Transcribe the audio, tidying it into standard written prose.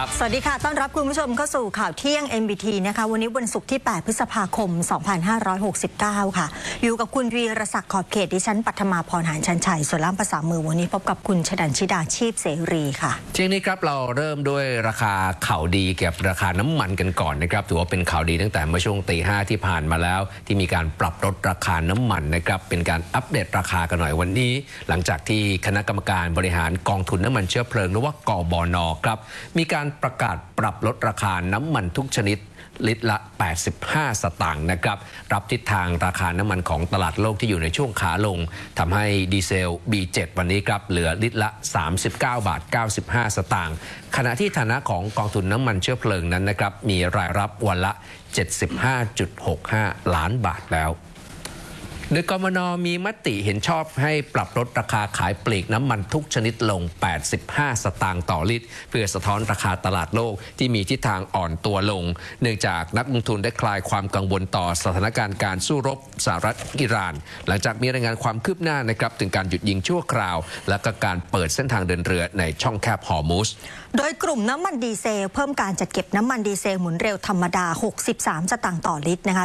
ครับสวัสดีค่ะต้อนรับคุณผู้ชมเข้าสู่ข่าวเที่ยง MBT นะคะวันนี้วันศุกร์ที่ 8 พฤษภาคม 2569 ค่ะอยู่กับคุณวีรศักดิ์ขอบเขตดิฉันปัทมาพรหานชันชัยส่วนล่ามภาษามือวันนี้พบกับคุณชดัญชิดาชีพเสรีค่ะเที่ยงนี้ครับเราเริ่มด้วยราคาข่าวดีเกี่ยวกับราคาน้ำมันกันก่อนนะครับถือว่าเป็นข่าวดีตั้งแต่เมื่อช่วงตี 5ที่ผ่านมาแล้วที่มีการปรับลดราคาน้ำมันนะครับเป็นการอัปเดตราคากันหน่อยวันนี้หลังจากที่คณะกรรมการบริหารกองทุนน้ำมันเชื้อเพลิงหรือว่ากบน.ครับมีการประกาศปรับลดราคาน้ำมันทุกชนิดลิตรละ85สตางค์นะครับรับทิศทางราคาน้ำมันของตลาดโลกที่อยู่ในช่วงขาลงทำให้ดีเซล B7 วันนี้ครับเหลือลิตรละ39 บาท 95 สตางค์ขณะที่ฐานะของกองทุนน้ำมันเชื้อเพลิงนั้นนะครับมีรายรับวันละ 75.65 ล้านบาทแล้วโดยกมน.มีมติเห็นชอบให้ปรับลดราคาขายปลีกน้ำมันทุกชนิดลง85สตางค์ต่อลิตรเพื่อสะท้อนราคาตลาดโลกที่มีทิศทางอ่อนตัวลงเนื่องจากนักลงทุนได้คลายความกังวลต่อสถานการณ์การสู้รบสหรัฐอิหร่านหลังจากมีรายงานความคืบหน้านะครับถึงการหยุดยิงชั่วคราวและก็การเปิดเส้นทางเดินเรือในช่องแคบฮอร์มุซโดยกลุ่มน้ำมันดีเซลเพิ่มการจัดเก็บน้ำมันดีเซลหมุนเร็วธรรมดา63สตางค์ต่อลิตรนะคะ